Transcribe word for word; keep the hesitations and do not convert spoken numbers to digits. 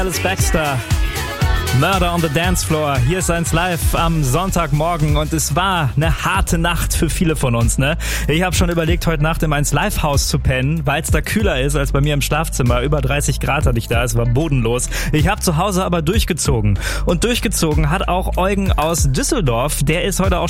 Alice Baxter, Murder on the Dance Floor. Hier ist eins live am Sonntagmorgen und es war eine harte Nacht für viele von uns, ne? Ich habe schon überlegt, heute Nacht im eins live Haus zu pennen, weil es da kühler ist als bei mir im Schlafzimmer. Über dreißig Grad hatte ich da, es war bodenlos. Ich habe zu Hause aber durchgezogen. Und durchgezogen hat auch Eugen aus Düsseldorf. Der ist heute auch